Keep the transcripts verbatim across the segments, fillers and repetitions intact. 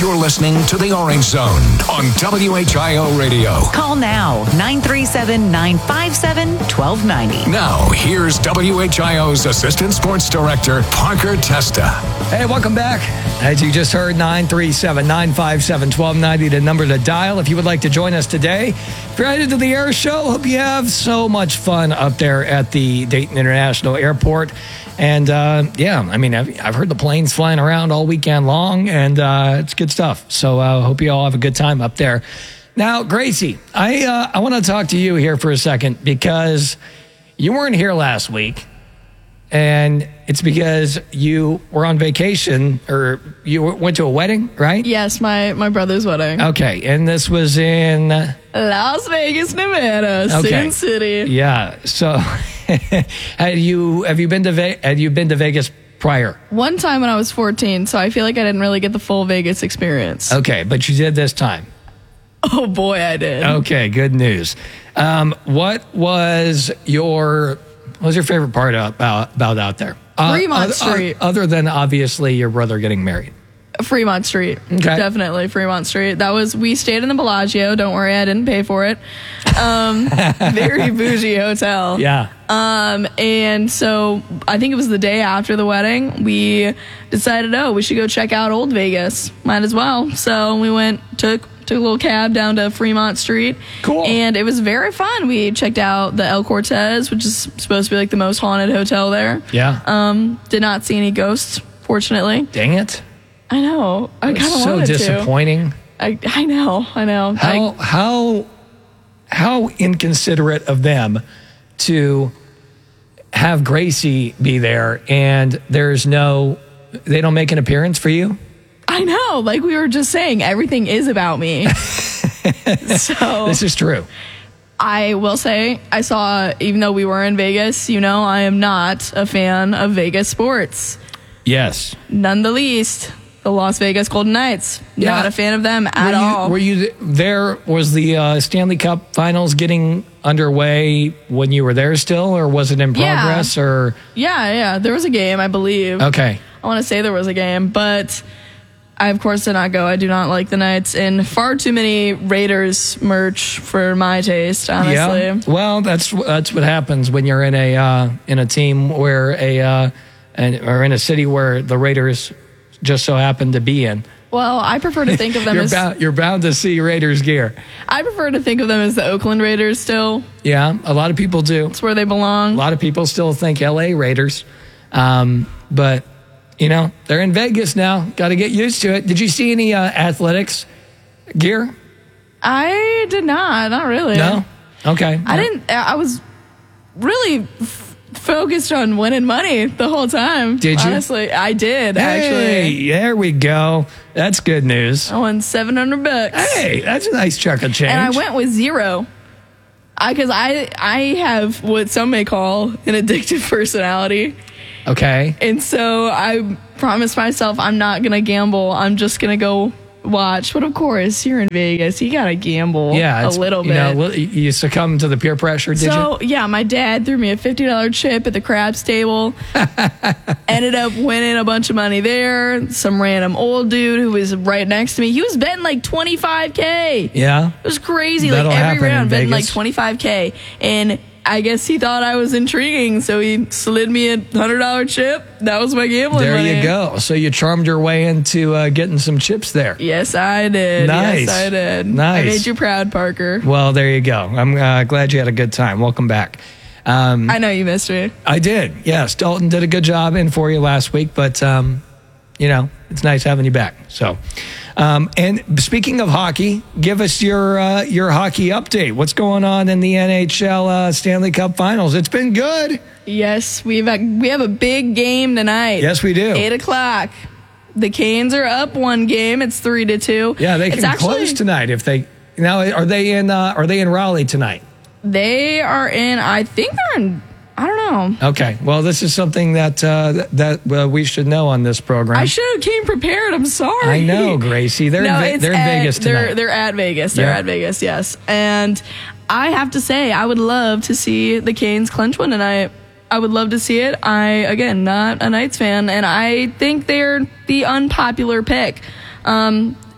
You're listening to The Orange Zone on W H I O Radio. Call now, nine three seven, nine five seven, one two nine zero. Now, here's W H I O's Assistant Sports Director, Parker Testa. Hey, welcome back. As you just heard, nine three seven, nine five seven, one two nine zero, the number to dial if you would like to join us today. If you're headed to the air show, hope you have so much fun up there at the Dayton International Airport. And, uh, yeah, I mean, I've, I've heard the planes flying around all weekend long, and uh, it's good stuff. So I uh, hope you all have a good time up there. Now, Gracie, I, uh, I want to talk to you here for a second because you weren't here last week. And it's because you were on vacation, or you went to a wedding, right? Yes, my, my brother's wedding. Okay, and this was in Las Vegas, Nevada, okay. Sin City. Yeah. So, had you have you been to Ve- had you been to Vegas prior? One time when I was fourteen, so I feel like I didn't really get the full Vegas experience. Okay, but you did this time. Oh boy, I did. Okay, good news. Um, what was your What was your favorite part about about out there? Fremont uh, Street. Uh, other than obviously your brother getting married. Fremont Street. Okay. Definitely Fremont Street. That was, we stayed in the Bellagio. Don't worry, I didn't pay for it. Um, very bougie hotel. Yeah. Um, and so I think it was the day after the wedding, we decided, oh, we should go check out Old Vegas. Might as well. So we went, took, took a little cab down to Fremont Street. Cool. And it was very fun. We checked out the El Cortez, which is supposed to be like the most haunted hotel there. Yeah. Um, did not see any ghosts, fortunately. Dang it. I know. I kind of so wanted to. disappointing. I I know. I know. How I, how how inconsiderate of them to have Gracie be there and there's no they don't make an appearance for you? I know. Like we were just saying, everything is about me. So this is true. I will say, I saw, even though we were in Vegas, you know, I am not a fan of Vegas sports. Yes. None the least. The Las Vegas Golden Knights. Yeah. Not a fan of them at were you, all. Were you th- there? Was the uh, Stanley Cup Finals getting underway when you were there still, or was it in Yeah. progress? Or Yeah, yeah. There was a game, I believe. okay. I want to say there was a game, but I, of course, did not go. I do not like the Knights, and far too many Raiders merch for my taste, honestly. Yeah. Well, that's that's what happens when you're in a uh, in a team where a uh, and, or in a city where the Raiders just so happen to be in. Well, I prefer to think of them you're as bound, you're bound to see Raiders gear. I prefer to think of them as the Oakland Raiders still. Yeah, a lot of people do. It's where they belong. A lot of people still think L A Raiders, um, but you know they're in Vegas now. Got to get used to it. Did you see any uh, athletics gear? I did not. Not really. No. Okay. I didn't. I was really f- focused on winning money the whole time. Did you? Honestly, I did. Hey, actually, there we go. That's good news. I won seven hundred bucks. Hey, that's a nice chunk of change. And I went with zero. I because I I have what some may call an addictive personality. Okay. And so I promised myself I'm not going to gamble. I'm just going to go watch. But of course, you're in Vegas. You got to gamble Yeah, a it's- little you bit. know, you succumb to the peer pressure, did So, yeah, my dad threw me a fifty dollars chip at the craps table. Ended up winning a bunch of money there. Some random old dude who was right next to me, he was betting like twenty-five K. you? Yeah. It was crazy. That'll like happen every in round betting like Vegas. twenty-five K. And I guess he thought I was intriguing, so he slid me a one hundred dollars chip. That was my gambling There money. you go. So you charmed your way into uh, getting some chips there. Yes, I did. Nice. Yes, I did. Nice. I made you proud, Parker. Well, there you go. I'm uh, glad you had a good time. Welcome back. Um, I know you missed me. I did. Yes, Dalton did a good job in for you last week, but um, you know it's nice having you back. So, um, and speaking of hockey, give us your uh, your hockey update. What's going on in the N H L uh, Stanley Cup Finals? It's been good. Yes, we've a, we have a big game tonight. Yes, we do. Eight o'clock. The Canes are up one game. It's three to two. Yeah, they it's can actually, close tonight if they. Now, are they in? Uh, are they in Raleigh tonight? They are in. I think they're in. I don't know. Okay. Well, this is something that uh, that uh, we should know on this program. I should have came prepared. I'm sorry. I know, Gracie. They're no, in, Ve- it's they're in at, Vegas tonight. They're they're at Vegas. They're Yeah. at Vegas. Yes, and I have to say, I would love to see the Canes clinch one tonight. I would love to see it. I again not a Knights fan, and I think they're the unpopular pick. Um,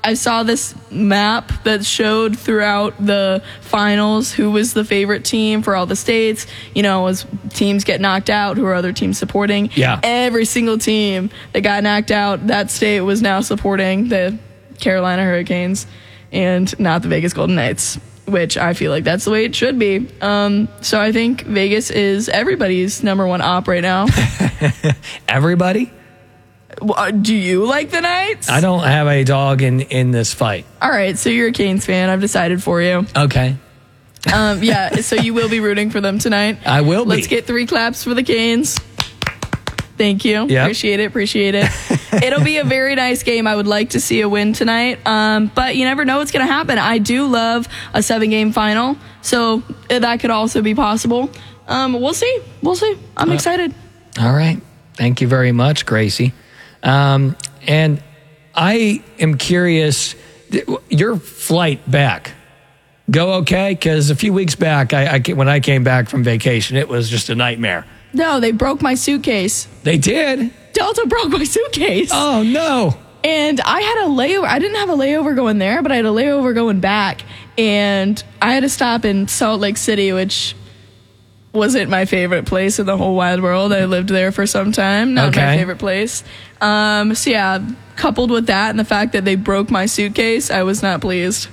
I saw this map that showed throughout the finals who was the favorite team for all the states. You know, as teams get knocked out, who are other teams supporting. Yeah. Every single team that got knocked out, that state was now supporting the Carolina Hurricanes and not the Vegas Golden Knights, which I feel like that's the way it should be. Um, so I think Vegas is everybody's number one op right now. Everybody? Well, do you like the Knights? I don't have a dog in, in this fight. All right, so you're a Canes fan. I've decided for you. Okay. Um, yeah, so you will be rooting for them tonight. I will be. Let's get three claps for the Canes. Thank you. Yep. Appreciate it. Appreciate it. It'll be a very nice game. I would like to see a win tonight. Um, but you never know what's going to happen. I do love a seven-game final, so that could also be possible. Um, we'll see. We'll see. I'm uh, excited. All right. Thank you very much, Gracie. Um, and I am curious, your flight back, go okay? Because a few weeks back, I, I, when I came back from vacation, it was just a nightmare. No, they broke my suitcase. They did? Delta broke my suitcase. Oh, no. And I had a layover. I didn't have a layover going there, but I had a layover going back. And I had to stop in Salt Lake City, which wasn't my favorite place in the whole wide world. I lived there for some time. Not okay. my favorite place. Um, so yeah, coupled with that and the fact that they broke my suitcase, I was not pleased.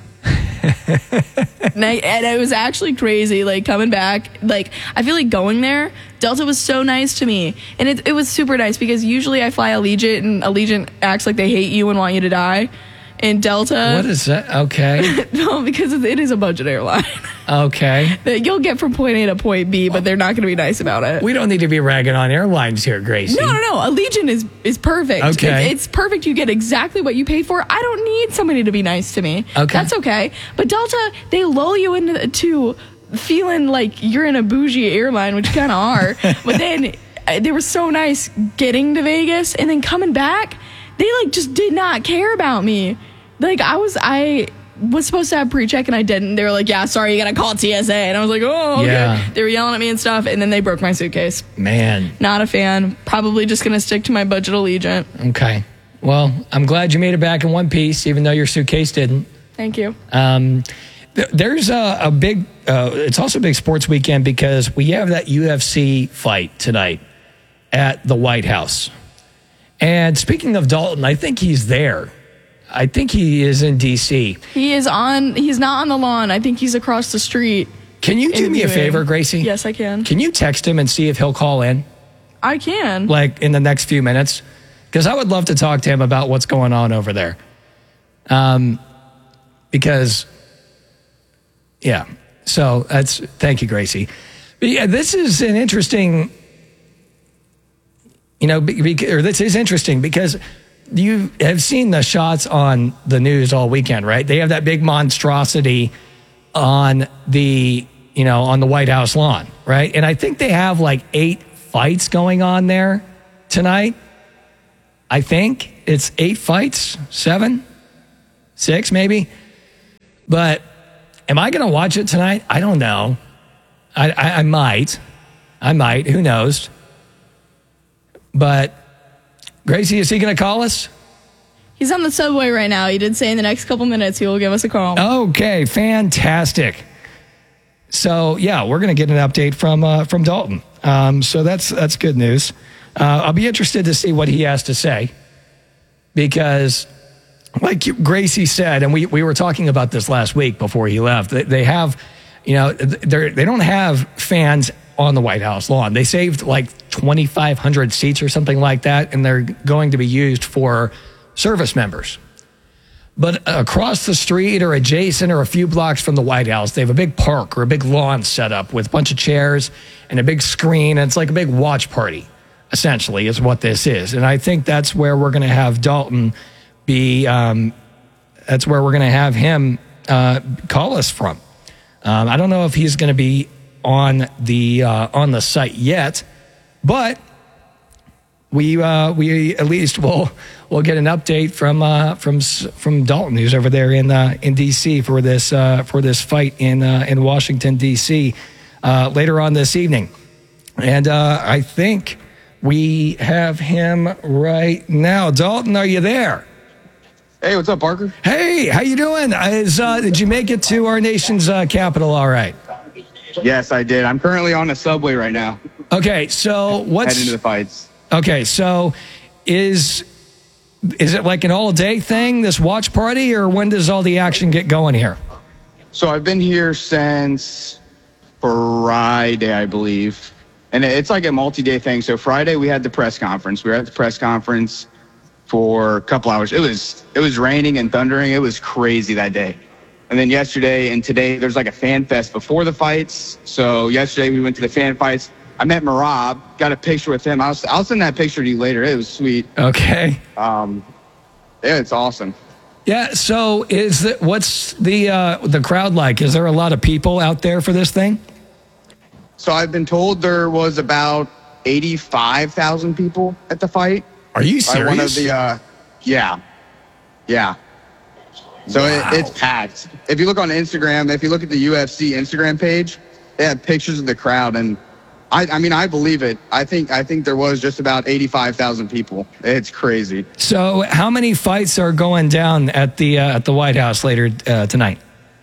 and, I, and it was actually crazy, like coming back. Like I feel like going there, Delta was so nice to me, and it, it was super nice because usually I fly Allegiant, and Allegiant acts like they hate you and want you to die. And Delta, what is that? Okay. No, because it is a budget airline. Okay. That you'll get from point A to point B, but they're not going to be nice about it. We don't need to be ragging on airlines here, Gracie. No, no, no. Allegiant is is perfect. Okay. It's, it's perfect. You get exactly what you pay for. I don't need somebody to be nice to me. Okay. That's okay. But Delta, they lull you into to feeling like you're in a bougie airline, which you kind of are. But then uh, they were so nice getting to Vegas and then coming back. They like just did not care about me. Like I was, I was supposed to have pre-check and I didn't. They were like, "Yeah, sorry, you gotta call T S A." And I was like, "Oh, okay." Yeah. They were yelling at me and stuff, and then they broke my suitcase. Man, not a fan. Probably just gonna stick to my budget Allegiant. Okay. Well, I'm glad you made it back in one piece, even though your suitcase didn't. Thank you. Um, th- there's a, a big. Uh, it's also a big sports weekend because we have that U F C fight tonight at the White House. And speaking of Dalton, I think he's there. I think he is in D C. He is on, he's not on the lawn. I think he's across the street. Can you do me a favor, Gracie? Yes, I can. Can you text him and see if he'll call in? I can. Like in the next few minutes? Because I would love to talk to him about what's going on over there. Um, because, yeah. So that's, thank you, Gracie. But yeah, this is an interesting, you know, be, be, or this is interesting because you have seen the shots on the news all weekend, right? They have that big monstrosity on the, you know, on the White House lawn, right? And I think they have like eight fights going on there tonight. I think it's eight fights, seven, six maybe. But am I going to watch it tonight? I don't know. I, I, I might. I might. Who knows? But Gracie, is he going to call us? He's on the subway right now. He did say in the next couple minutes he will give us a call. Okay, fantastic. So yeah, we're going to get an update from uh, from Dalton. Um, so that's that's good news. Uh, I'll be interested to see what he has to say because, like Gracie said, and we we were talking about this last week before he left. They, they have, you know, they they don't have fans on the White House lawn. They saved like twenty-five hundred seats or something like that, and they're going to be used for service members. But across the street or adjacent or a few blocks from the White House, they have a big park or a big lawn set up with a bunch of chairs and a big screen, and it's like a big watch party, essentially, is what this is. And I think that's where we're going to have Dalton be, um, that's where we're going to have him uh, call us from. Um, I don't know if he's going to be on the uh, on the site yet, but we uh, we at least will we'll get an update from uh, from from Dalton, who's over there in uh, in D C for this uh, for this fight in uh, in Washington D C uh, later on this evening, and uh, I think we have him right now. Dalton, are you there? Hey, what's up, Parker? Hey, how you doing? Is, uh, did you make it to our nation's uh, capital all right? Yes, I did. I'm currently on the subway right now. Okay, so what's... Heading to the fights. Okay, so is is it like an all-day thing, this watch party, or when does all the action get going here? So I've been here since Friday, I believe. And it's like a multi-day thing. So Friday we had the press conference. We were at the press conference for a couple hours. It was it was raining and thundering. It was crazy that day. And then yesterday and today there's like a fan fest before the fights. So yesterday we went to the fan fights. I met Marab, got a picture with him. I'll, I'll send that picture to you later. It was sweet. Okay. Um, yeah, it's awesome. Yeah. So, is it, what's the uh, the crowd like? Is there a lot of people out there for this thing? So I've been told there was about eighty-five thousand people at the fight. Are you By one of serious? the, uh, yeah, yeah. So Wow. it, it's packed. If you look on Instagram, if you look at the U F C Instagram page, they have pictures of the crowd, and I, I mean, I believe it. I think I think there was just about eighty-five thousand people. It's crazy. So, how many fights are going down at the uh, at the White House later uh, tonight?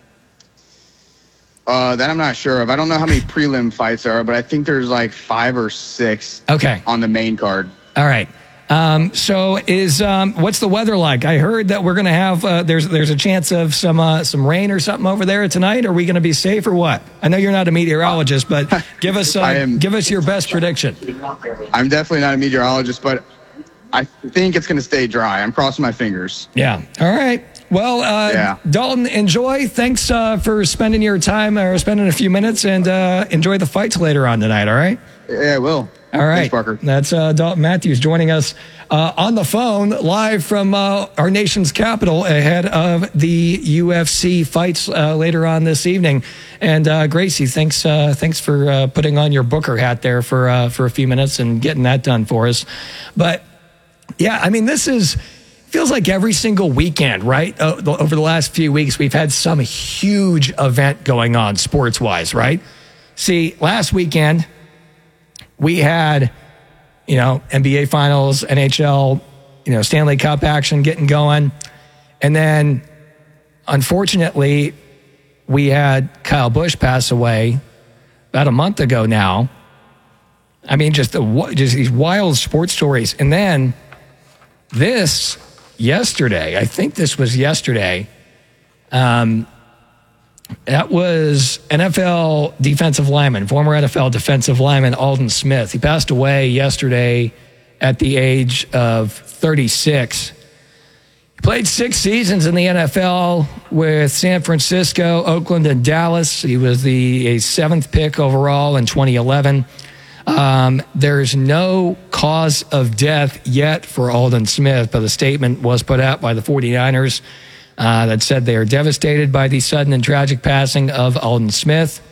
Uh, that I'm not sure of. I don't know how many prelim fights there are, but I think there's like five or six Okay. on the main card. All right. Um, so is um, what's the weather like? I heard that we're going to have uh, there's there's a chance of some uh, some rain or something over there tonight. Are we going to be safe or what? I know you're not a meteorologist, but give us uh, I am- give us your best prediction. I'm definitely not a meteorologist, but I think it's going to stay dry. I'm crossing my fingers. Yeah. All right. Well, uh, Yeah. Dalton, enjoy. Thanks uh, for spending your time or spending a few minutes, and uh, enjoy the fights later on tonight. All right. Yeah, I will. All right. Thanks, Parker. That's uh, Dalton Matthews joining us uh, on the phone live from uh, our nation's capital ahead of the U F C fights uh, later on this evening. And uh, Gracie, thanks uh, thanks for uh, putting on your Booker hat there for uh, for a few minutes and getting that done for us. But yeah, I mean, this is feels like every single weekend, right? Uh, the, over the last few weeks, we've had some huge event going on sports wise, right? See, last weekend, we had, you know, N B A Finals, N H L, you know, Stanley Cup action getting going. And then, unfortunately, we had Kyle Busch pass away about a month ago now. I mean, just, the, just these wild sports stories. And then this, yesterday, I think this was yesterday, um, that was N F L defensive lineman, former N F L defensive lineman Aldon Smith. He passed away yesterday at the age of thirty-six. He played six seasons in the N F L with San Francisco, Oakland, and Dallas. He was the a seventh pick overall in twenty eleven. Um, there's no cause of death yet for Aldon Smith, but a statement was put out by the 49ers Uh, that said they are devastated by the sudden and tragic passing of Aldon Smith.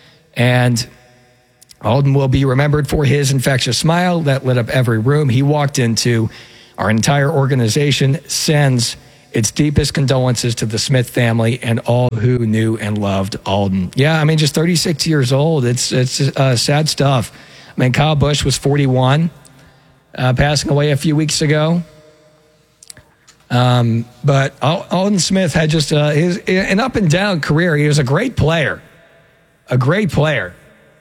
And Aldon will be remembered for his infectious smile that lit up every room he walked into. Our entire organization sends its deepest condolences to the Smith family and all who knew and loved Aldon. Yeah, I mean, just thirty-six years old. It's it's uh, sad stuff. I mean, Kyle Busch was forty-one, uh, passing away a few weeks ago. Um, but Aldon Smith had just uh, his, an up and down career. He was a great player, a great player.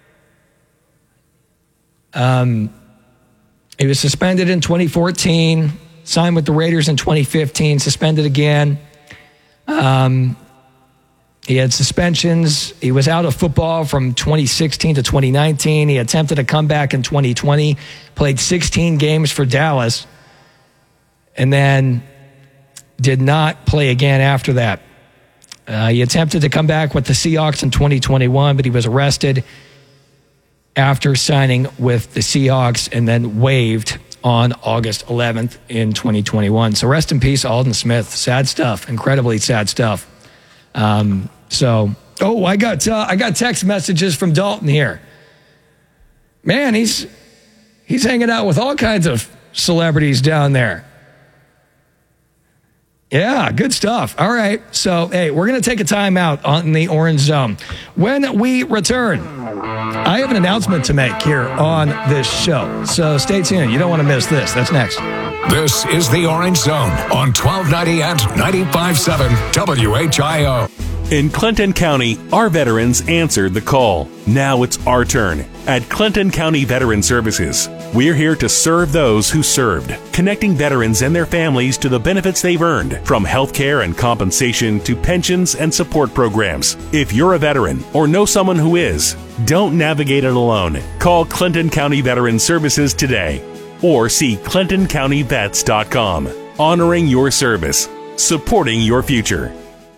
Um, he was suspended in twenty fourteen, signed with the Raiders in twenty fifteen, suspended again. Um, he had suspensions. He was out of football from twenty sixteen to twenty nineteen. He attempted a comeback in twenty twenty, played sixteen games for Dallas, and then did not play again after that. Uh, he attempted to come back with the Seahawks in twenty twenty-one, but he was arrested after signing with the Seahawks and then waived on August eleventh in twenty twenty-one. So rest in peace, Aldon Smith. Sad stuff, incredibly sad stuff. Um, so, oh, I got uh, I got text messages from Dalton here. Man, he's he's hanging out with all kinds of celebrities down there. Yeah, good stuff. All right. So, hey, we're going to take a time out on the Orange Zone. When we return, I have an announcement to make here on this show. So stay tuned. You don't want to miss this. That's next. This is the Orange Zone on twelve ninety and ninety-five point seven W H I O. In Clinton County, our veterans answered the call. Now it's our turn. At Clinton County Veteran Services, we're here to serve those who served, connecting veterans and their families to the benefits they've earned, from health care and compensation to pensions and support programs. If you're a veteran or know someone who is, don't navigate it alone. Call Clinton County Veteran Services today or see clinton county vets dot com. Honoring your service, supporting your future.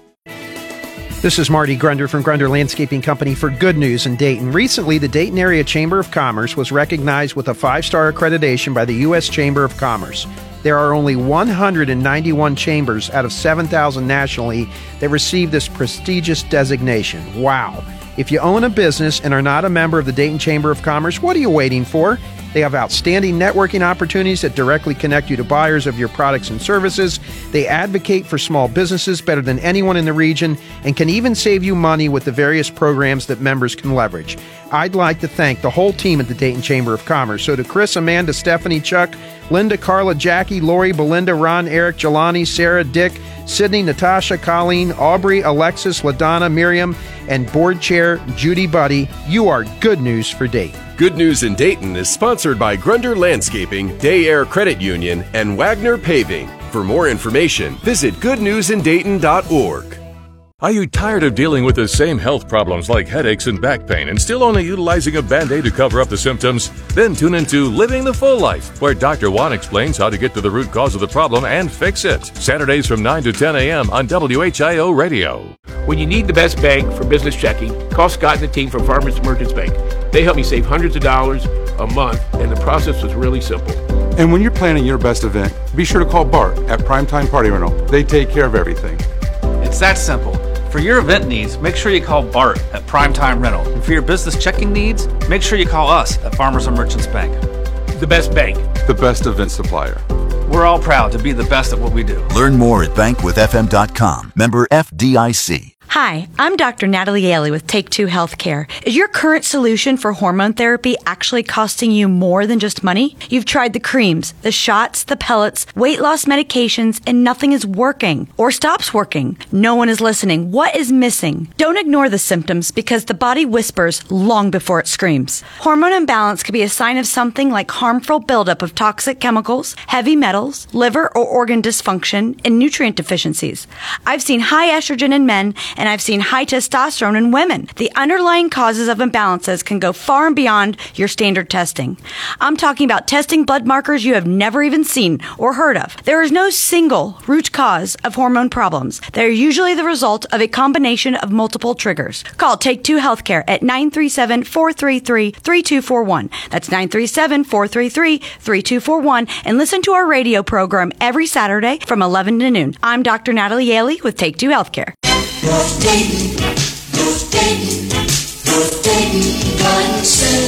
This is Marty Grunder from Grunder Landscaping Company for Good News in Dayton. Recently, the Dayton Area Chamber of Commerce was recognized with a five-star accreditation by the U S Chamber of Commerce. There are only one hundred ninety-one chambers out of seven thousand nationally that receive this prestigious designation. Wow! If you own a business and are not a member of the Dayton Chamber of Commerce, what are you waiting for? They have outstanding networking opportunities that directly connect you to buyers of your products and services. They advocate for small businesses better than anyone in the region and can even save you money with the various programs that members can leverage. I'd like to thank the whole team at the Dayton Chamber of Commerce. So to Chris, Amanda, Stephanie, Chuck, Linda, Carla, Jackie, Lori, Belinda, Ron, Eric, Jelani, Sarah, Dick, Sydney, Natasha, Colleen, Aubrey, Alexis, LaDonna, Miriam, and board chair Judy Buddy, you are good news for Dayton. Good News in Dayton is sponsored by Grunder Landscaping, Day Air Credit Union, and Wagner Paving. For more information, visit good news in dayton dot org. Are you tired of dealing with the same health problems like headaches and back pain and still only utilizing a Band-Aid to cover up the symptoms? Then tune into Living the Full Life, where Doctor Juan explains how to get to the root cause of the problem and fix it. Saturdays from nine to ten a.m. on W H I O Radio. When you need the best bank for business checking, call Scott and the team from Farmers Merchants Bank. They helped me save hundreds of dollars a month, and the process was really simple. And when you're planning your best event, be sure to call Bart at Primetime Party Rental. They take care of everything. It's that simple. For your event needs, make sure you call Bart at Primetime Rental. And for your business checking needs, make sure you call us at Farmers and Merchants Bank. The best bank. The best event supplier. We're all proud to be the best at what we do. Learn more at bank with f m dot com. Member F D I C. Hi, I'm Doctor Natalie Yaley with Take Two Healthcare. Is your current solution for hormone therapy actually costing you more than just money? You've tried the creams, the shots, the pellets, weight loss medications, and nothing is working or stops working. No one is listening. What is missing? Don't ignore the symptoms because the body whispers long before it screams. Hormone imbalance could be a sign of something like harmful buildup of toxic chemicals, heavy metals, liver or organ dysfunction, and nutrient deficiencies. I've seen high estrogen in men and I've seen high testosterone in women. The underlying causes of imbalances can go far and beyond your standard testing. I'm talking about testing blood markers you have never even seen or heard of. There is no single root cause of hormone problems. They're usually the result of a combination of multiple triggers. Call Take Two Healthcare at nine three seven, four three three, three two four one. That's nine three seven, four three three, three two four one. And listen to our radio program every Saturday from eleven to noon. I'm Doctor Natalie Yaley with Take Two Healthcare. North Dayton, North Dayton, North Dayton Garden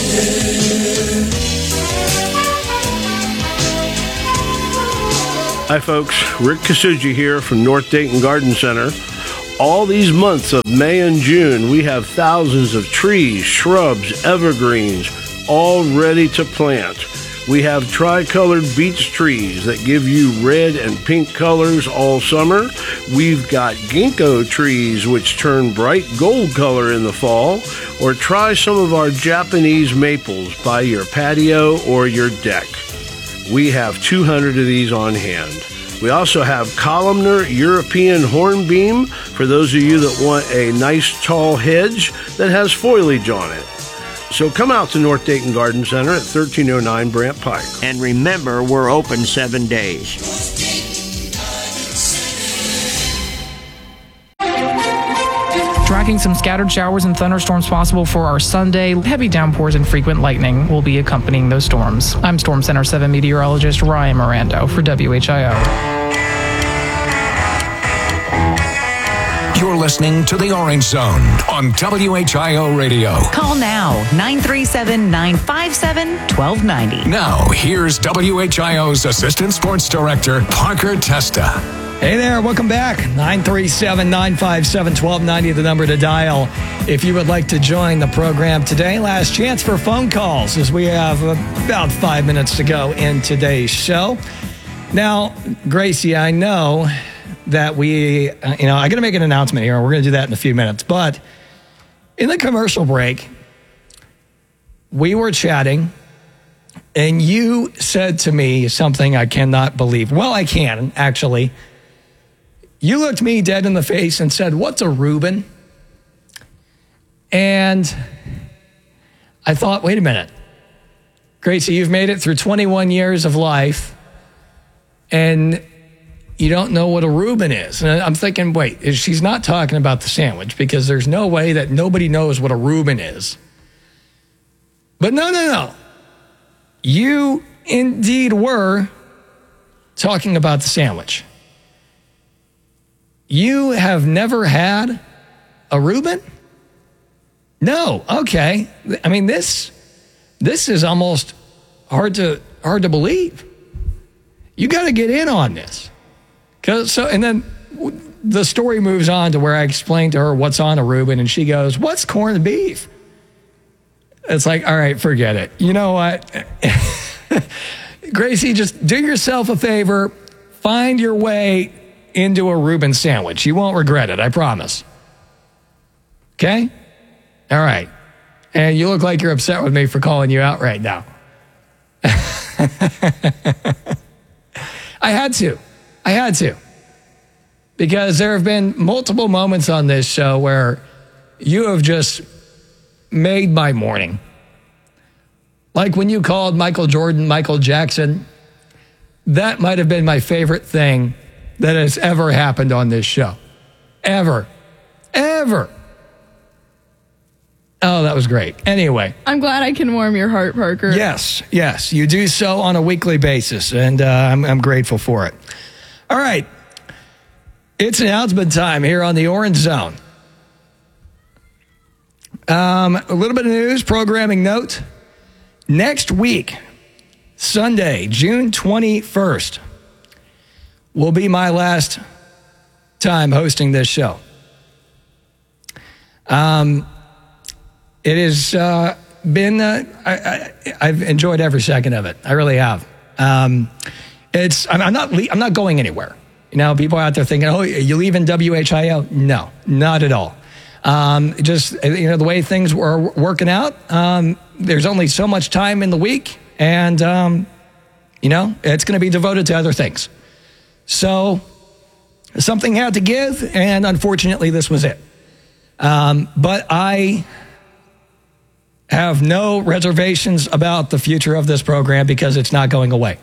Center. Hi folks, Rick Kasuji here from North Dayton Garden Center. All these months of May and June, we have thousands of trees, shrubs, evergreens, all ready to plant. We have tri-colored beech trees that give you red and pink colors all summer. We've got ginkgo trees which turn bright gold color in the fall. Or try some of our Japanese maples by your patio or your deck. We have two hundred of these on hand. We also have columnar European hornbeam for those of you that want a nice tall hedge that has foliage on it. So come out to North Dayton Garden Center at thirteen oh nine Brant Pike. And remember, we're open seven days. Tracking some scattered showers and thunderstorms possible for our Sunday. Heavy downpours and frequent lightning will be accompanying those storms. I'm Storm Center seven meteorologist Ryan Mirando for W H I O. You're listening to The Orange Zone on W H I O Radio. Call now, nine three seven, nine five seven, one two nine zero. Now, here's W H I O's Assistant Sports Director, Parker Testa. Hey there, welcome back. nine three seven, nine five seven, one two nine zero, the number to dial if you would like to join the program today. Last chance for phone calls as we have about five minutes to go in today's show. Now, Gracie, I know that we, uh, you know, I'm going to make an announcement here. We're going to do that in a few minutes. But in the commercial break, we were chatting, and you said to me something I cannot believe. Well, I can, actually. You looked me dead in the face and said, "What's a Reuben?" And I thought, wait a minute. Gracie, you've made it through twenty-one years of life, and you don't know what a Reuben is. And I'm thinking, wait, she's not talking about the sandwich, because there's no way that nobody knows what a Reuben is. But no, no, no. You indeed were talking about the sandwich. You have never had a Reuben? No. Okay. I mean, this this is almost hard to hard to believe. You got to get in on this. Cause so and then the story moves on to where I explained to her what's on a Reuben, and she goes, "What's corned beef?" It's like, all right, forget it. You know what? Gracie, just do yourself a favor. Find your way into a Reuben sandwich. You won't regret it, I promise. Okay? All right. And you look like you're upset with me for calling you out right now. I had to. I had to. Because there have been multiple moments on this show where you have just made my morning. Like when you called Michael Jordan Michael Jackson. That might have been my favorite thing that has ever happened on this show. Ever. Ever. Oh, that was great. Anyway. I'm glad I can warm your heart, Parker. Yes, yes. You do so on a weekly basis, and uh, I'm, I'm grateful for it. All right. It's announcement time here on the Orange Zone. Um, a little bit of news, programming note. Next week, Sunday, June twenty-first, will be my last time hosting this show. Um, it has uh, been, uh, I, I, I've enjoyed every second of it. I really have. Um, it's, I'm, I'm not, le- I'm not going anywhere. You know, people out there thinking, oh, you leaving W H I O? No, not at all. Um, just, you know, the way things were working out, um, there's only so much time in the week, and, um, you know, it's going to be devoted to other things. So something had to give, and unfortunately, this was it. Um, but I have no reservations about the future of this program because it's not going away.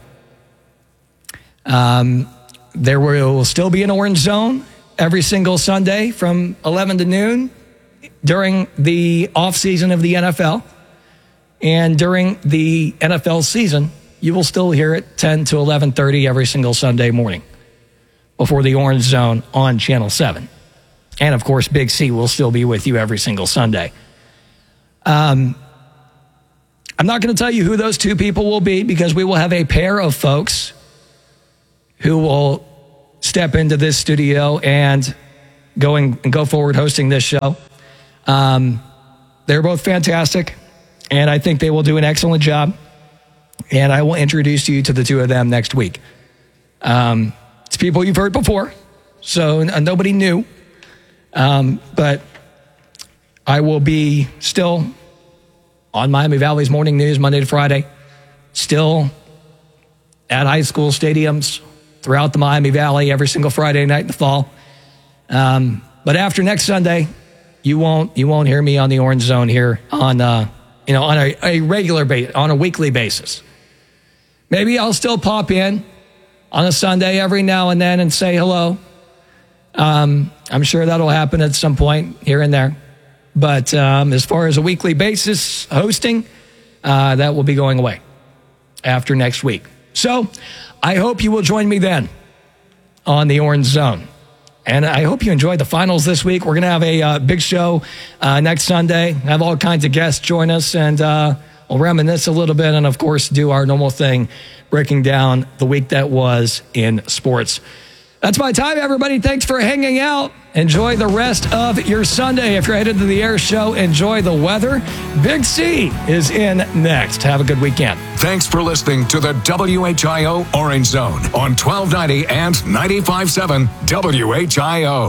Um, there will still be an Orange Zone every single Sunday from eleven to noon during the off season of the N F L. And during the N F L season, you will still hear it ten to eleven thirty every single Sunday morning before the Orange Zone on Channel seven. And, of course, Big C will still be with you every single Sunday. Um, I'm not going to tell you who those two people will be because we will have a pair of folks who will step into this studio and going and go forward hosting this show. Um, they're both fantastic, and I think they will do an excellent job. And I will introduce you to the two of them next week. Um, it's people you've heard before, so n- nobody new. Um, but I will be still on Miami Valley's Morning News Monday to Friday, still at high school stadiums throughout the Miami Valley every single Friday night in the fall. Um, but after next Sunday, you won't you won't hear me on the Orange Zone here on uh, you know on a, a regular basis, on a weekly basis. Maybe I'll still pop in on a Sunday every now and then and say hello. Um, I'm sure that'll happen at some point here and there. But um, as far as a weekly basis hosting, uh, that will be going away after next week. So I hope you will join me then on the Orange Zone. And I hope you enjoyed the finals this week. We're going to have a uh, big show uh, next Sunday, have all kinds of guests join us, and uh, we'll reminisce a little bit and, of course, do our normal thing, breaking down the week that was in sports. That's my time, everybody. Thanks for hanging out. Enjoy the rest of your Sunday. If you're headed to the air show, enjoy the weather. Big C is in next. Have a good weekend. Thanks for listening to the W H I O Orange Zone on twelve ninety and ninety-five point seven W H I O.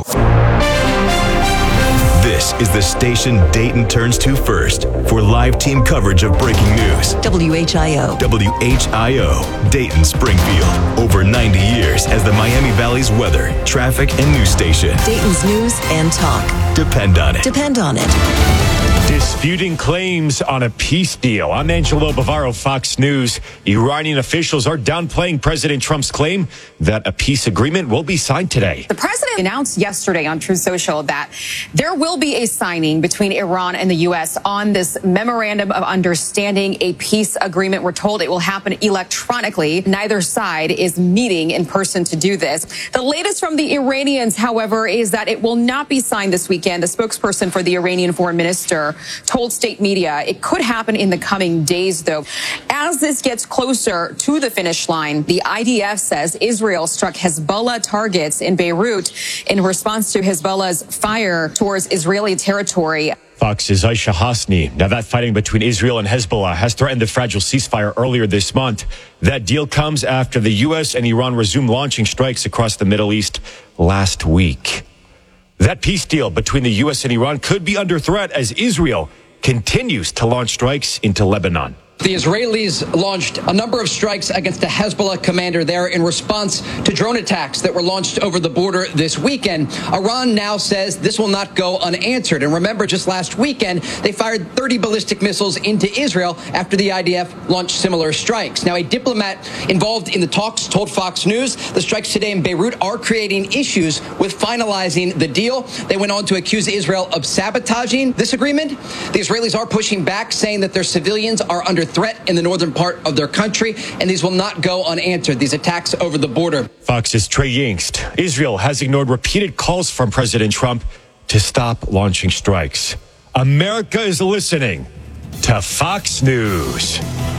This is the station Dayton turns to first for live team coverage of breaking news. W H I O. W H I O, Dayton Springfield. Over ninety years as the Miami Valley's weather, traffic, and news station. Dayton's news and talk. Depend on it. Depend on it. Disputing claims on a peace deal. I'm Angelo Bavaro, Fox News. Iranian officials are downplaying President Trump's claim that a peace agreement will be signed today. The president announced yesterday on Truth Social that there will be a signing between Iran and the U S on this memorandum of understanding, a peace agreement. We're told it will happen electronically. Neither side is meeting in person to do this. The latest from the Iranians, however, is that it will not be signed this weekend. The spokesperson for the Iranian foreign minister told state media it could happen in the coming days, though. As this gets closer to the finish line, the I D F says Israel struck Hezbollah targets in Beirut in response to Hezbollah's fire towards Israeli territory. Fox's Aisha Hasni. Now, that fighting between Israel and Hezbollah has threatened the fragile ceasefire earlier this month. That deal comes after the U S and Iran resumed launching strikes across the Middle East last week. That peace deal between the U S and Iran could be under threat as Israel continues to launch strikes into Lebanon. The Israelis launched a number of strikes against the Hezbollah commander there in response to drone attacks that were launched over the border this weekend. Iran now says this will not go unanswered. And remember, just last weekend, they fired thirty ballistic missiles into Israel after the I D F launched similar strikes. Now, a diplomat involved in the talks told Fox News the strikes today in Beirut are creating issues with finalizing the deal. They went on to accuse Israel of sabotaging this agreement. The Israelis are pushing back, saying that their civilians are under threat in the northern part of their country, and these will not go unanswered, these attacks over the border. Fox's Trey Yingst. Israel has ignored repeated calls from President Trump to stop launching strikes. America is listening to Fox News.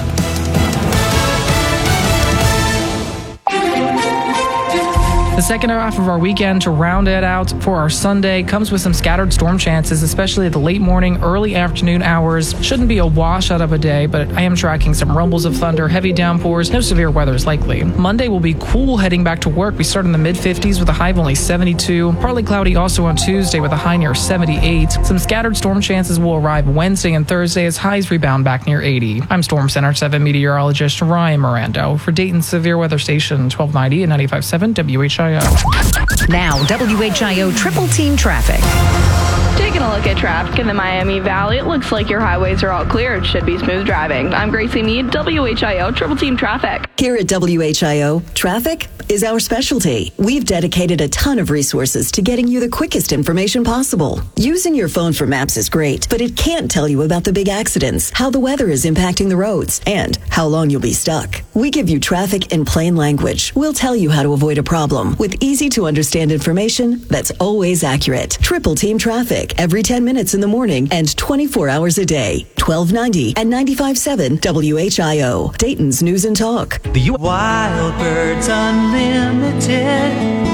The second half of our weekend to round it out for our Sunday comes with some scattered storm chances, especially the late morning, early afternoon hours. Shouldn't be a washout of a day, but I am tracking some rumbles of thunder, heavy downpours, no severe weather is likely. Monday will be cool heading back to work. We start in the mid fifties with a high of only seventy-two. Partly cloudy also on Tuesday with a high near seventy-eight. Some scattered storm chances will arrive Wednesday and Thursday as highs rebound back near eighty. I'm Storm Center seven meteorologist Ryan Mirando for Dayton's Severe Weather Station twelve ninety and ninety-five point seven W H I O. Now, W H I O Triple Team Traffic. Taking a look at traffic in the Miami Valley, it looks like your highways are all clear. It should be smooth driving. I'm Gracie Mead, W H I O Triple Team Traffic. Here at W H I O, traffic is our specialty. We've dedicated a ton of resources to getting you the quickest information possible. Using your phone for maps is great, but it can't tell you about the big accidents, how the weather is impacting the roads, and how long you'll be stuck. We give you traffic in plain language. We'll tell you how to avoid a problem with easy to understand information that's always accurate. Triple Team Traffic every ten minutes in the morning and twenty-four hours a day. twelve ninety and ninety-five point seven W H I O, Dayton's News and Talk. The U- Wild Birds Unlimited.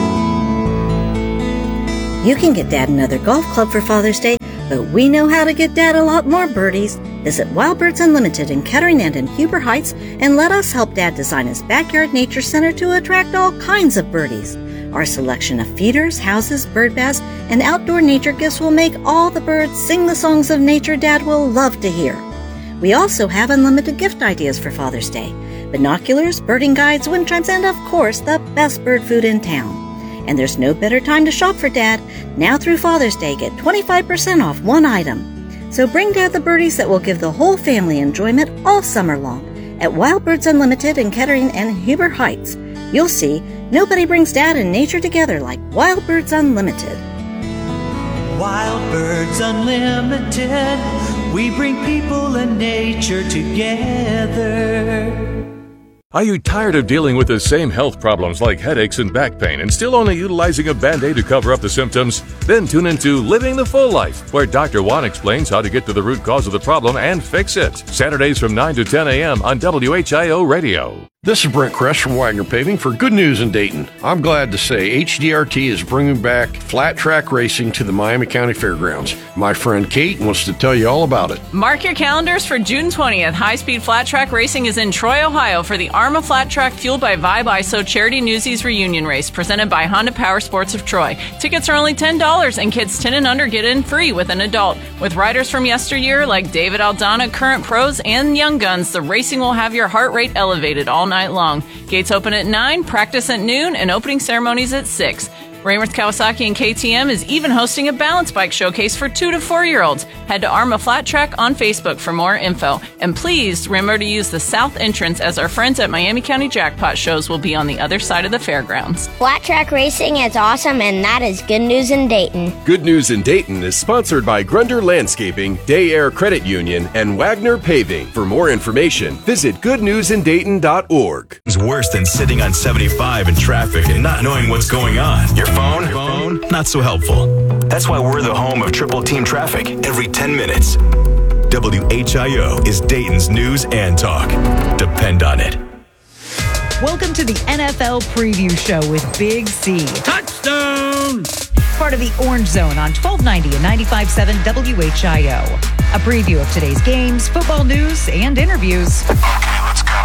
You can get Dad another golf club for Father's Day, but we know how to get Dad a lot more birdies. Visit Wild Birds Unlimited in Kettering and in Huber Heights and let us help Dad design his backyard nature center to attract all kinds of birdies. Our selection of feeders, houses, bird baths, and outdoor nature gifts will make all the birds sing the songs of nature Dad will love to hear. We also have unlimited gift ideas for Father's Day. Binoculars, birding guides, wind chimes, and of course, the best bird food in town. And there's no better time to shop for Dad. Now through Father's Day, get twenty-five percent off one item. So bring Dad the birdies that will give the whole family enjoyment all summer long at Wild Birds Unlimited in Kettering and Huber Heights. You'll see, nobody brings Dad and nature together like Wild Birds Unlimited. Wild Birds Unlimited. We bring people and nature together. Are you tired of dealing with the same health problems like headaches and back pain and still only utilizing a Band-Aid to cover up the symptoms? Then tune into Living the Full Life, where Doctor Juan explains how to get to the root cause of the problem and fix it. Saturdays from nine to ten a.m. on W H I O Radio. This is Brent Kress from Wagner Paving for Good News in Dayton. I'm glad to say H D R T is bringing back flat track racing to the Miami County Fairgrounds. My friend Kate wants to tell you all about it. Mark your calendars for June twentieth. High-speed flat track racing is in Troy, Ohio for the ARMA Flat Track Fueled by Vibe I S O Charity Newsies Reunion Race presented by Honda Power Sports of Troy. Tickets are only ten dollars and kids ten and under get in free with an adult. With riders from yesteryear like David Aldana, current pros, and young guns, the racing will have your heart rate elevated all night long. Gates open at nine, practice at noon, and opening ceremonies at six. Rayworth Kawasaki and K T M is even hosting a balance bike showcase for two to four year olds. Head to ARMA Flat Track on Facebook for more info. And please remember to use the south entrance as our friends at Miami County Jackpot shows will be on the other side of the fairgrounds. Flat track racing is awesome, and that is Good News in Dayton. Good News in Dayton is sponsored by Grunder Landscaping, Day Air Credit Union, and Wagner Paving. For more information, visit good news in dayton dot org. It's worse than sitting on seventy-five in traffic and not knowing what's going on. Your phone, phone, not so helpful. That's why we're the home of Triple Team Traffic every ten minutes. W H I O is Dayton's news and talk. Depend on it. Welcome to the N F L Preview Show with Big C. Touchdown! Part of the Orange Zone on twelve ninety and ninety-five point seven W H I O. A preview of today's games, football news, and interviews. Okay, let's go.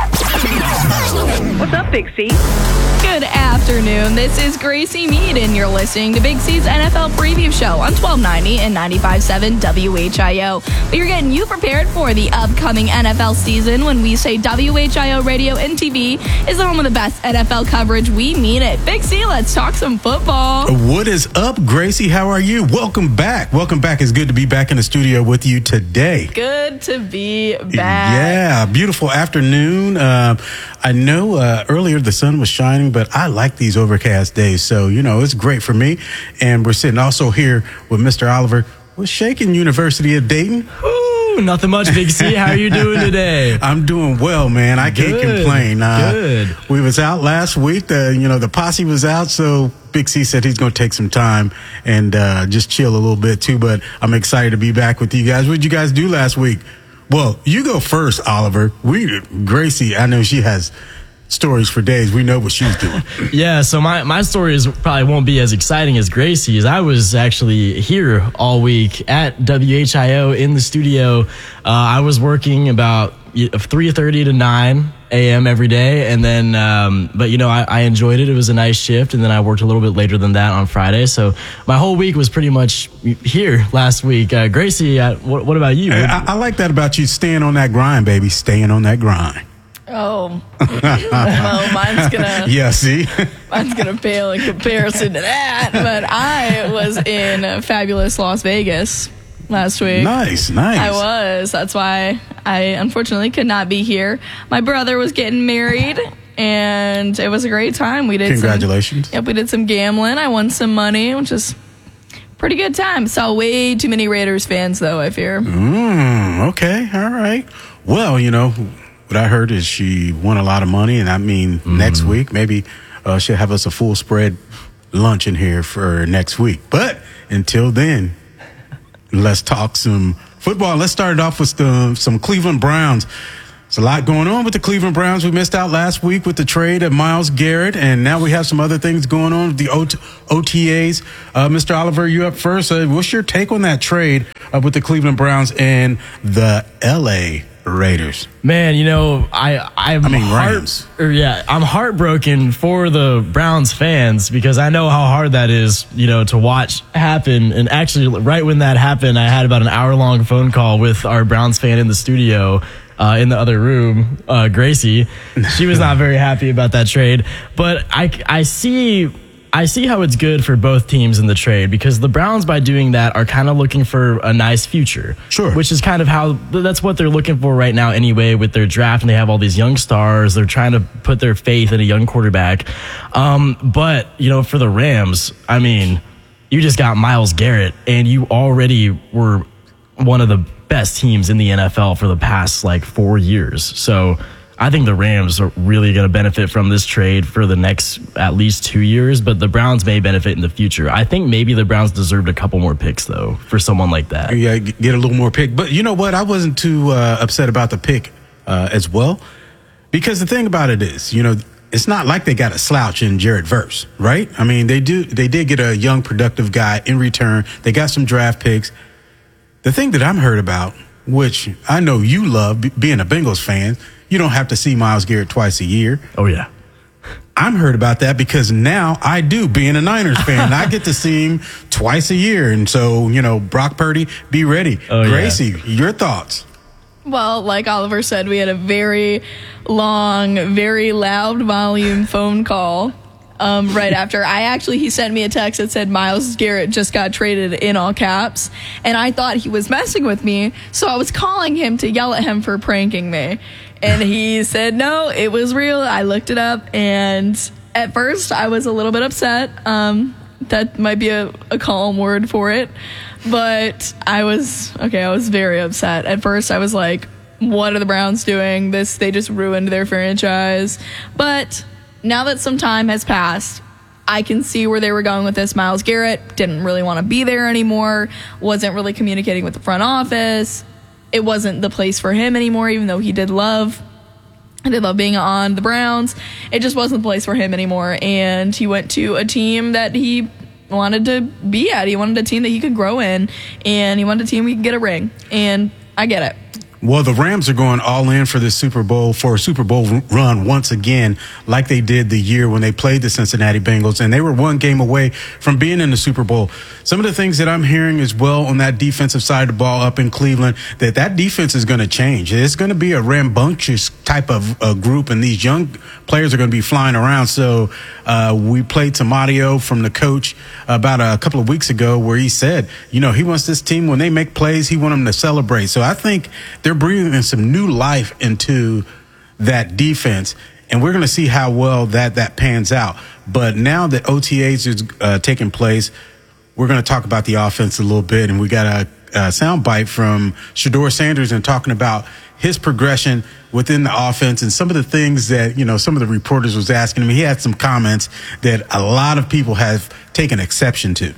What's up, Big C? Good afternoon. This is Gracie Mead, and you're listening to Big C's N F L Preview Show on twelve ninety and ninety-five point seven W H I O. We are getting you prepared for the upcoming N F L season. When we say W H I O Radio and T V is the home of the best N F L coverage, we mean it. Big C, let's talk some football. What is up, Gracie? How are you? Welcome back. Welcome back. It's good to be back in the studio with you today. Good to be back. Yeah, beautiful afternoon. Uh, I know uh, earlier the sun was shining, but I like these overcast days. So, you know, it's great for me. And we're sitting also here with Mister Oliver with Shakin' University of Dayton. Ooh, nothing much, Big C. How are you doing today? I'm doing well, man. I can't Good. complain. Uh, Good. We was out last week. The, you know, the posse was out, so Big C said he's going to take some time and uh, just chill a little bit, too. But I'm excited to be back with you guys. What did you guys do last week? Well, you go first, Oliver. We, Gracie, I know she has stories for days. We know what she's doing. Yeah, so my, my stories probably won't be as exciting as Gracie's. I was actually here all week at W H I O in the studio. Uh, I was working about three thirty to nine a.m. every day. And then, um, but you know, I, I enjoyed it. It was a nice shift. And then I worked a little bit later than that on Friday. So my whole week was pretty much here last week. Uh, Gracie, uh, what, what about you? I, I like that about you, staying on that grind, baby. Staying on that grind. Oh, well, mine's gonna. Yeah, see, mine's gonna pale in comparison to that. But I was in fabulous Las Vegas last week. Nice, nice. I was. That's why I unfortunately could not be here. My brother was getting married, and it was a great time. We did. Congratulations. Some, yep, we did some gambling. I won some money, which is pretty good time. Saw way too many Raiders fans, though, I fear. Mm, okay, all right. Well, you know. What I heard is she won a lot of money, and I mean, mm-hmm. next week, maybe uh, she'll have us a full spread lunch in here for next week. But until then, let's talk some football. Let's start it off with the, some Cleveland Browns. There's a lot going on with the Cleveland Browns. We missed out last week with the trade of Myles Garrett, and now we have some other things going on with the O T As. Uh, Mister Oliver, you up first. Uh, what's your take on that trade uh, with the Cleveland Browns and the L A Raiders? Man, you know, I I'm I mean, heart, or yeah, I'm heartbroken for the Browns fans because I know how hard that is, you know, to watch happen. And actually, right when that happened, I had about an hour long phone call with our Browns fan in the studio. Uh, in the other room, uh, Gracie, she was not very happy about that trade. But I, I see, I see how it's good for both teams in the trade because the Browns, by doing that, are kind of looking for a nice future. Sure. Which is kind of how, that's what they're looking for right now anyway with their draft. And they have all these young stars. They're trying to put their faith in a young quarterback. Um, but, you know, for the Rams, I mean, you just got Myles Garrett and you already were one of the best teams in the N F L for the past like four years. So I think the Rams are really going to benefit from this trade for the next at least two years, but the Browns may benefit in the future. I think maybe the Browns deserved a couple more picks though for someone like that. Yeah, get a little more pick. But you know what? I wasn't too uh, upset about the pick uh, as well. Because the thing about it is, you know, it's not like they got a slouch in Jared Verse, right? I mean, they do. They did get a young, productive guy in return. They got some draft picks. The thing that I'm heard about, which I know you love, b- being a Bengals fan, you don't have to see Myles Garrett twice a year. Oh, yeah. I'm heard about that because now I do, being a Niners fan. I get to see him twice a year. And so, you know, Brock Purdy, be ready. Oh, Gracie, yeah. your thoughts? Well, like Oliver said, we had a very long, very loud volume phone call um, right after. I actually, he sent me a text that said Myles Garrett just got traded in all caps. And I thought he was messing with me. So I was calling him to yell at him for pranking me. And he said, no, it was real. I looked it up. And at first, I was a little bit upset. Um, that might be a, a calm word for it. But I was, okay, I was very upset. At first, I was like, what are the Browns doing? This, they just ruined their franchise. But now that some time has passed, I can see where they were going with this. Myles Garrett didn't really want to be there anymore, wasn't really communicating with the front office. It wasn't the place for him anymore, even though he did love, he did love being on the Browns. It just wasn't the place for him anymore. And he went to a team that he wanted to be at. He wanted a team that he could grow in, and he wanted a team we could get a ring. And I get it. Well, the Rams are going all in for this Super Bowl, for a Super Bowl run once again, like they did the year when they played the Cincinnati Bengals, and they were one game away from being in the Super Bowl. Some of the things that I'm hearing as well on that defensive side of the ball up in Cleveland, that that defense is going to change. It's going to be a rambunctious type of uh, group, and these young players are going to be flying around. So uh, we played some audio from the coach about a couple of weeks ago where he said, you know, he wants this team, when they make plays, he wants them to celebrate. So I think they're breathing some new life into that defense, and we're going to see how well that that pans out. But now that O T As is uh, taking place, we're going to talk about the offense a little bit, and we got a, a sound bite from Shedeur Sanders and talking about his progression within the offense and some of the things that, you know, some of the reporters was asking him. He had some comments that a lot of people have taken exception to.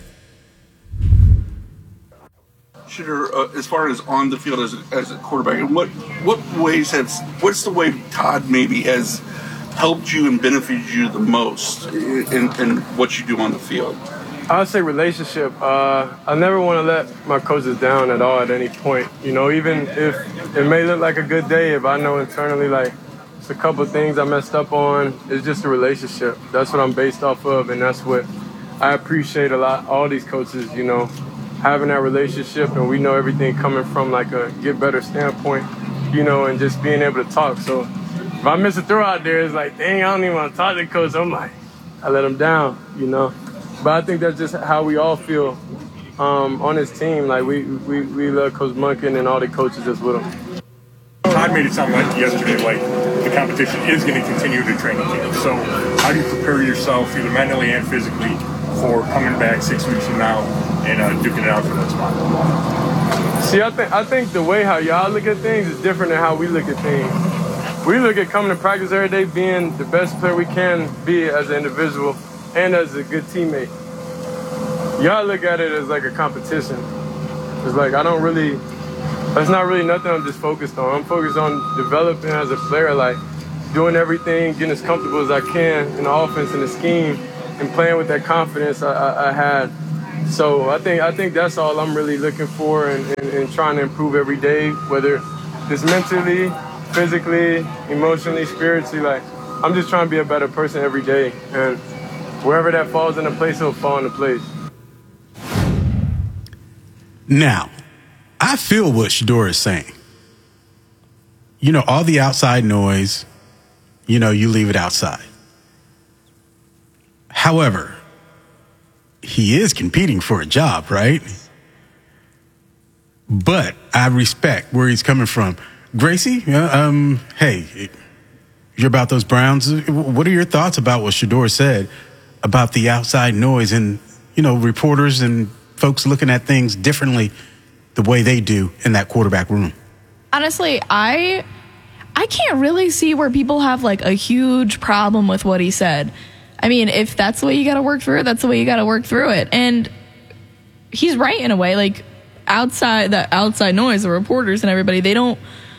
Shedeur, uh, as far as on the field as a, as a quarterback, and what what ways have what's the way Todd maybe has helped you and benefited you the most in, in what you do on the field? I would say relationship. Uh, I never want to let my coaches down at all at any point. You know, even if it may look like a good day, if I know internally like it's a couple of things I messed up on, it's just a relationship. That's what I'm based off of, and that's what I appreciate a lot. All these coaches, you know, having that relationship, and we know everything coming from like a get better standpoint, you know, and just being able to talk. So if I miss a throw out there, it's like, dang, I don't even want to talk to the coach. I'm like, I let him down, you know. But I think that's just how we all feel um, on this team. Like we, we, we love Coach Monken and all the coaches that's with him. Todd made it sound like yesterday, like the competition is going to continue to training camp. So how do you prepare yourself, either mentally and physically, for coming back six weeks from now and uh, duking it out for that spot? See, I think I think the way how y'all look at things is different than how we look at things. We look at coming to practice every day, being the best player we can be as an individual and as a good teammate. Y'all look at it as like a competition. It's like I don't really, that's not really nothing I'm just focused on. I'm focused on developing as a player, like doing everything, getting as comfortable as I can in the offense and the scheme, and playing with that confidence I, I, I had. So I think I think that's all I'm really looking for and, and, and trying to improve every day, whether it's mentally, physically, emotionally, spiritually. Like I'm just trying to be a better person every day, and wherever that falls into place, it'll fall into place. Now, I feel what Shedeur is saying. You know, all the outside noise, you know, you leave it outside. However, he is competing for a job, right? But I respect where he's coming from. Gracie, uh, um, hey, you're about those Browns. What are your thoughts about what Shedeur said about the outside noise and, you know, reporters and folks looking at things differently the way they do in that quarterback room? Honestly, I I can't really see where people have like a huge problem with what he said. I mean, if that's the way you got to work through it, that's the way you got to work through it. And he's right in a way. Like outside, that outside noise, the reporters and everybody, they don't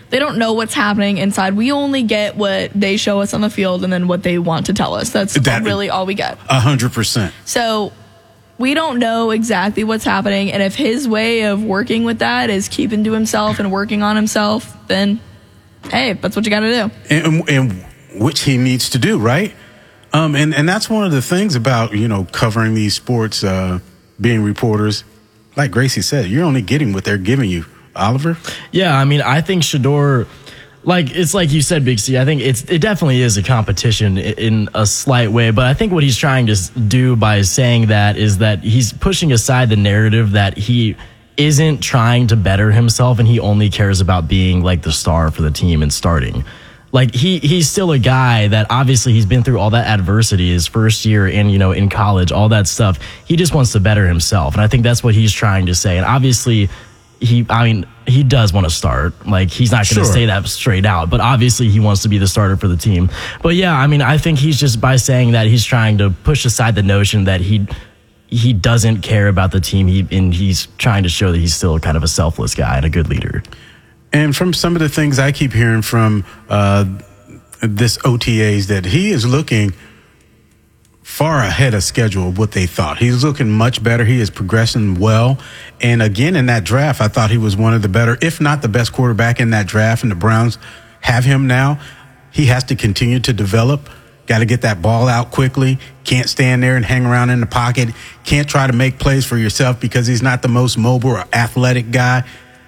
they don't know what's happening inside. We only get what they show us on the field and then what they want to tell us. That's That- really all we get. A hundred percent. So we don't know exactly what's happening. And if his way of working with that is keeping to himself and working on himself, then hey, that's what you got to do. And, and which he needs to do, right? Um, and, and that's one of the things about, you know, covering these sports, uh, being reporters. Like Gracie said, you're only getting what they're giving you. Oliver? Yeah, I mean, I think Shedeur, like, it's like you said, Big C, I think it's it definitely is a competition in, in a slight way, but I think what he's trying to s- do by saying that is that he's pushing aside the narrative that he isn't trying to better himself and he only cares about being, like, the star for the team and starting. Like, he he's still a guy that obviously he's been through all that adversity his first year in, you know, in college, all that stuff. He just wants to better himself, and I think that's what he's trying to say. And obviously, he, I mean, he does want to start. Like, he's not going to Sure. say that straight out, but obviously he wants to be the starter for the team. But yeah, I mean, I think he's just, by saying that, he's trying to push aside the notion that he he doesn't care about the team. He and he's trying to show that he's still kind of a selfless guy and a good leader. And from some of the things I keep hearing from uh, this O T As, that he is looking far ahead of schedule of what they thought. He's looking much better. He is progressing well. And again, in that draft, I thought he was one of the better, if not the best quarterback in that draft. And the Browns have him now. He has to continue to develop. Got to get that ball out quickly. Can't stand there and hang around in the pocket. Can't try to make plays for yourself because he's not the most mobile or athletic guy.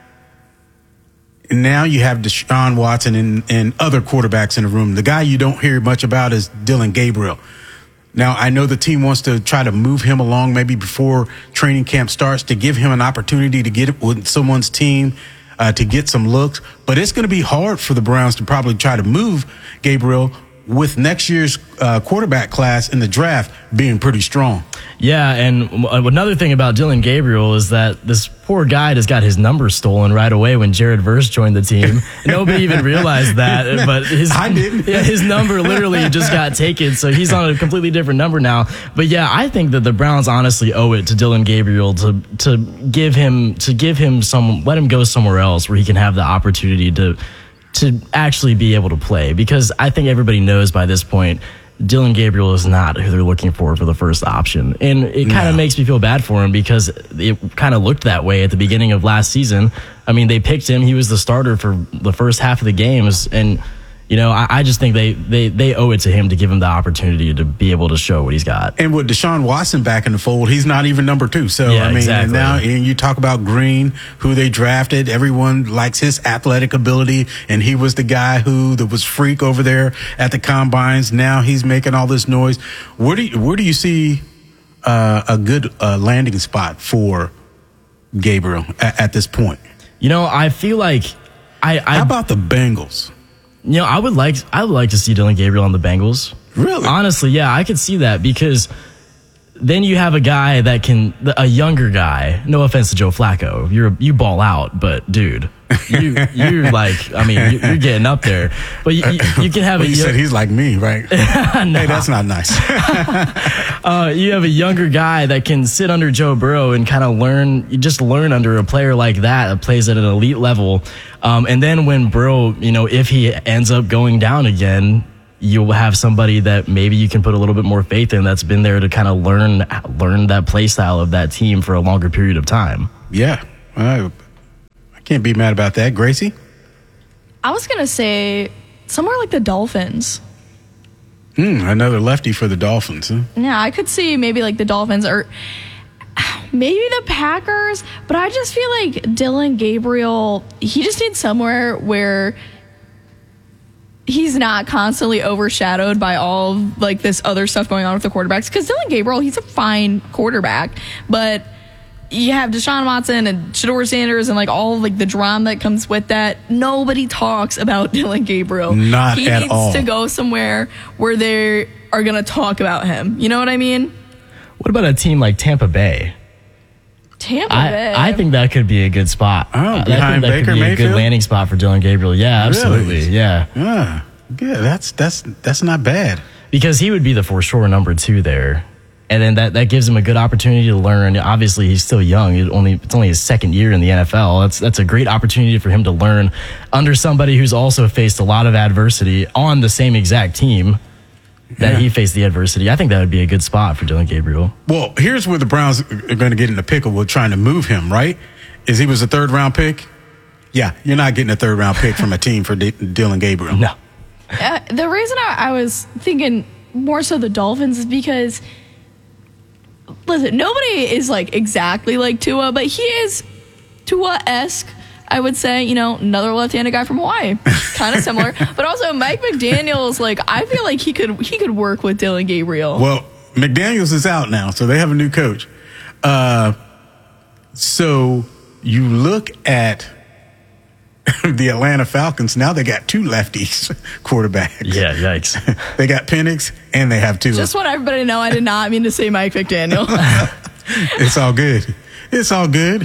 And now you have Deshaun Watson and, and other quarterbacks in the room. The guy you don't hear much about is Dylan Gabriel. Now, I know the team wants to try to move him along maybe before training camp starts to give him an opportunity to get with someone's team, uh, to get some looks. But it's going to be hard for the Browns to probably try to move Gabriel with next year's uh, quarterback class in the draft being pretty strong. Yeah, and w- another thing about Dylan Gabriel is that this poor guy just got his number stolen right away when Jared Verse joined the team. Nobody even realized that, but his I didn't. Yeah, his number literally just got taken, so he's on a completely different number now. But yeah, I think that the Browns honestly owe it to Dylan Gabriel to to give him to give him some let him go somewhere else where he can have the opportunity to to actually be able to play, because I think everybody knows by this point Dylan Gabriel is not who they're looking for for the first option. And it kind of No. makes me feel bad for him because it kind of looked that way at the beginning of last season. I mean, they picked him. He was the starter for the first half of the games. And, you know, I, I just think they, they, they owe it to him to give him the opportunity to be able to show what he's got. And with Deshaun Watson back in the fold, he's not even number two. So, Yeah, I mean, exactly. and now and you talk about Green, who they drafted. Everyone likes his athletic ability, and he was the guy who that was freak over there at the combines. Now he's making all this noise. Where do you, where do you see uh, a good uh, landing spot for Gabriel at, at this point? You know, I feel like I, I How about the Bengals? You know, I would like I would like to see Dylan Gabriel on the Bengals. Really? Honestly, yeah, I could see that, because then you have a guy that can, a younger guy. No offense to Joe Flacco, you're you ball out, but dude, you you're like, I mean, you're, you're getting up there. But you, you, you can have Well, a you yo- said he's like me, right? No. Hey, that's not nice. uh, you have a younger guy that can sit under Joe Burrow and kind of learn, you just learn under a player like that that plays at an elite level. Um, and then when Burrow, you know, if he ends up going down again, you'll have somebody that maybe you can put a little bit more faith in, that's been there to kind of learn learn that play style of that team for a longer period of time. Yeah, I, I can't be mad about that. Gracie? I was going to say somewhere like the Dolphins. Hmm, another lefty for the Dolphins, huh? Yeah, I could see maybe like the Dolphins or maybe the Packers, but I just feel like Dylan Gabriel, he just needs somewhere where he's not constantly overshadowed by all like this other stuff going on with the quarterbacks. Because Dylan Gabriel, he's a fine quarterback, but you have Deshaun Watson and Shedeur Sanders and like all like the drama that comes with that. Nobody talks about Dylan Gabriel. Not he at needs all. to go somewhere where they are going to talk about him. You know what I mean? What about a team like Tampa Bay? Tampa I, Bay. I think that could be a good spot. Oh, I think behind that Baker could be a Mayfield? good landing spot for Dylan Gabriel. Yeah, absolutely. Really? Yeah. Yeah, yeah, that's that's that's not bad. Because he would be the for sure number two there. And then that, that gives him a good opportunity to learn. Obviously, he's still young. It only It's only his second year in the N F L. That's that's a great opportunity for him to learn under somebody who's also faced a lot of adversity on the same exact team that Yeah. he faced the adversity. I think that would be a good spot for Dillon Gabriel. Well, here's where the Browns are going to get in the pickle with trying to move him, right? Is he was a third round pick? Yeah, you're not getting a third round pick from a team for D- Dillon Gabriel. No. Uh, the reason I, I was thinking more so the Dolphins is because, listen, nobody is like exactly like Tua, but he is Tua-esque. I would say, you know, another left-handed guy from Hawaii, kind of similar. But also Mike McDaniels, like I feel like he could he could work with Dillon Gabriel. Well, McDaniels is out now, so they have a new coach. Uh, so you look at the Atlanta Falcons. Now they got two lefties quarterbacks. Yeah, yikes. They got Penix and they have Tua. Just want everybody to know, I did not mean to say Mike McDaniel. It's all good. It's all good.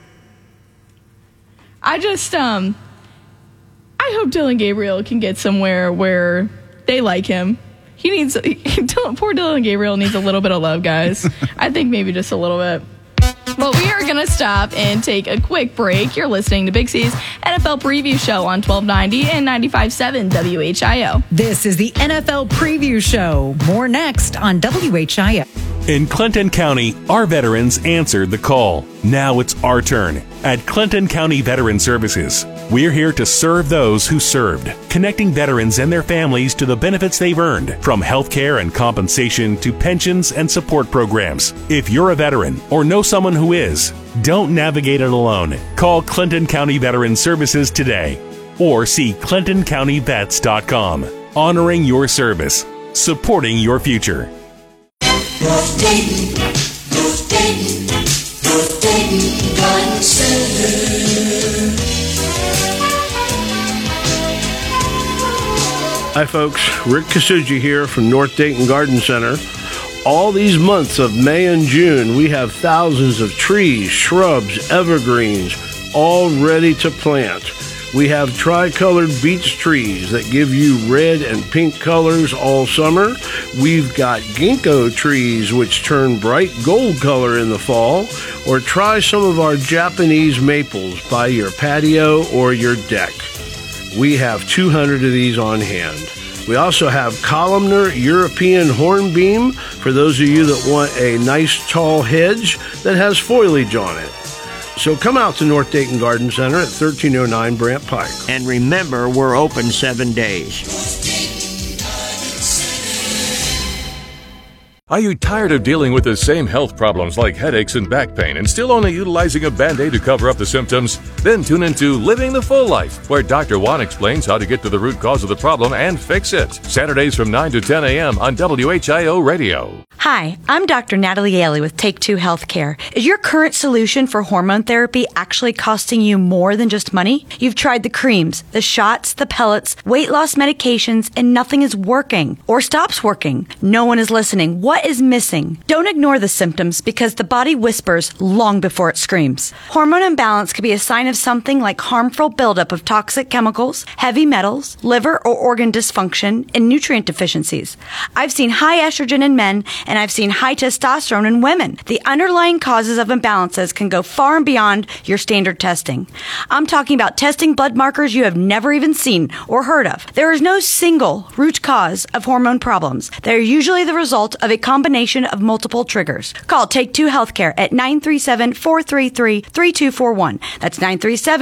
I just, um, I hope Dillon Gabriel can get somewhere where they like him. He needs, poor Dillon Gabriel needs a little bit of love, guys. I think maybe just a little bit. But we are going to stop and take a quick break. You're listening to Big C's N F L Preview Show on twelve ninety and ninety-five point seven W H I O. This is the N F L Preview Show. More next on W H I O. In Clinton County, our veterans answered the call. Now it's our turn. At Clinton County Veteran Services, we're here to serve those who served, connecting veterans and their families to the benefits they've earned, from health care and compensation to pensions and support programs. If you're a veteran or know someone who is, don't navigate it alone. Call Clinton County Veteran Services today or see clinton county vets dot com. Honoring your service, supporting your future. North Dayton, North Dayton, North Dayton Garden Center. Hi folks, Rick Kasuji here from North Dayton Garden Center. All these months of May and June, we have thousands of trees, shrubs, evergreens, all ready to plant. We have tricolored beech trees that give you red and pink colors all summer. We've got ginkgo trees which turn bright gold color in the fall. Or try some of our Japanese maples by your patio or your deck. We have two hundred of these on hand. We also have columnar European hornbeam for those of you that want a nice tall hedge that has foliage on it. So come out to North Dayton Garden Center at thirteen oh nine Brant Pike. And remember, we're open seven days. Are you tired of dealing with the same health problems like headaches and back pain and still only utilizing a Band-Aid to cover up the symptoms? Then tune into Living the Full Life, where Doctor Juan explains how to get to the root cause of the problem and fix it. Saturdays from nine to ten a.m. on W H I O Radio. Hi, I'm Doctor Natalie Yaley with Take Two Healthcare. Is your current solution for hormone therapy actually costing you more than just money? You've tried the creams, the shots, the pellets, weight loss medications, and nothing is working or stops working. No one is listening. What is missing? Don't ignore the symptoms because the body whispers long before it screams. Hormone imbalance could be a sign of something like harmful buildup of toxic chemicals, heavy metals, liver or organ dysfunction, and nutrient deficiencies. I've seen high estrogen in men and I've seen high testosterone in women. The underlying causes of imbalances can go far and beyond your standard testing. I'm talking about testing blood markers you have never even seen or heard of. There is no single root cause of hormone problems. They're usually the result of a combination of multiple triggers. Call Take Two Healthcare at nine three seven, four three three, three two four one. That's nine three seven